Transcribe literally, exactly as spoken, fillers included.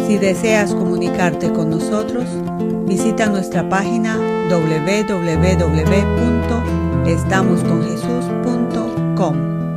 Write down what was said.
Si deseas comunicarte con nosotros, visita nuestra página doble u doble u doble u punto estamos con jesús punto com.